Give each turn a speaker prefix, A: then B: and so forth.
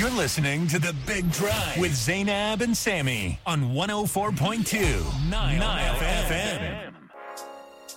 A: You're listening to The Big Drive with Zainab and Sammy on 104.2 Nile FM.